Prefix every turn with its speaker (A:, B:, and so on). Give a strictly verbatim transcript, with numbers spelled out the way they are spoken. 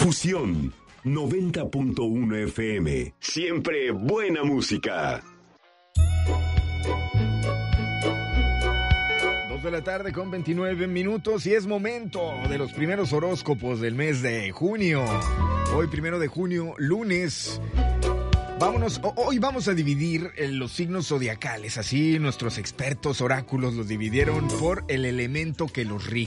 A: Fusión noventa punto uno F M. Siempre buena música.
B: dos de la tarde con veintinueve minutos y es momento de los primeros horóscopos del mes de junio. Hoy, primero de junio, lunes. Vámonos, hoy vamos a dividir los signos zodiacales, así nuestros expertos oráculos los dividieron por el elemento que los rige.